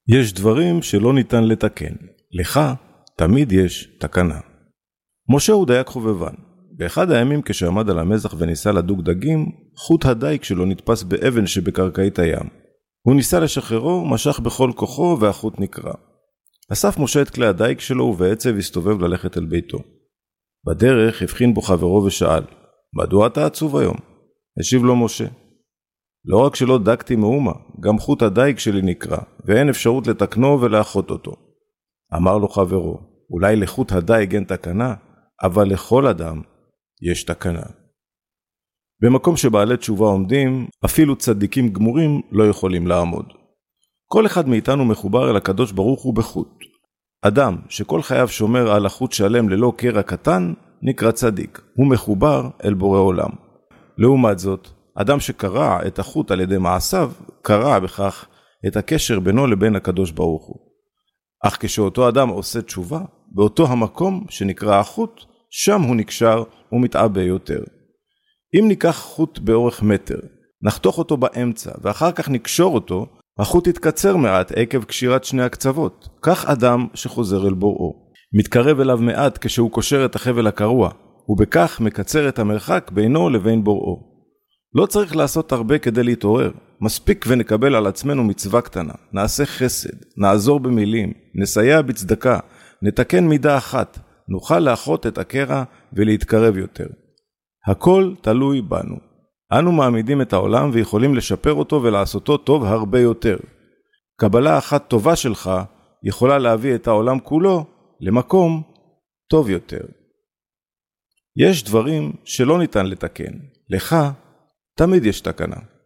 יש דברים שלא ניתן לתקן. לך תמיד יש תקנה. משה הוא דייג חובבן. באחד הימים כשעמד על המזח וניסה לדוג דגים, חוט הדייג שלו נתפס באבן שבקרקעית הים. הוא ניסה לשחררו, משך בכל כוחו והחוט נקרע. אסף משה את כלי הדייג שלו ובעצב הסתובב ללכת אל ביתו. בדרך הבחין בו חברו ושאל, מדוע אתה עצוב היום? השיב לו משה, לא רק שלא דגתי מאומה, גם חוט הדייג שלי נקרע, ואין אפשרות לתקנו ולאחות אותו. אמר לו חברו, אולי לחוט הדייג אין תקנה, אבל לכל אדם יש תקנה. במקום שבעלי תשובה עומדים, אפילו צדיקים גמורים לא יכולים לעמוד. כל אחד מאיתנו מחובר אל הקדוש ברוך הוא בחוט. אדם שכל חייו שומר על החוט שלם ללא קרע קטן, נקרא צדיק. הוא מחובר אל בורא עולם. לעומת זאת, אדם שקרע את החוט על ידי מעשיו, קרע בכך את הקשר בינו לבין הקדוש ברוך הוא. אך כשאותו אדם עושה תשובה, באותו המקום שנקרא החוט, שם הוא נקשר ומתעבה יותר. אם ניקח חוט באורך מטר, נחתוך אותו באמצע ואחר כך נקשור אותו, החוט יתקצר מעט עקב קשירת שני הקצוות. כך אדם שחוזר אל בוראו. מתקרב אליו מעט כשהוא קושר את החבל הקרוע, ובכך מקצר את המרחק בינו לבין בוראו. לא צריך לעשות הרבה כדי להתעורר. מספיק ונקבל על עצמנו מצווה קטנה. נעשה חסד, נעזור במילים, נסייע בצדקה, נתקן מידה אחת, נוכל לאחות את הקרע ולהתקרב יותר. הכל תלוי בנו. אנו מעמידים את העולם ויכולים לשפר אותו ולעשותו טוב הרבה יותר. קבלה אחת טובה שלך יכולה להביא את העולם כולו למקום טוב יותר. יש דברים שלא ניתן לתקן. לך תמיד יש תקנה.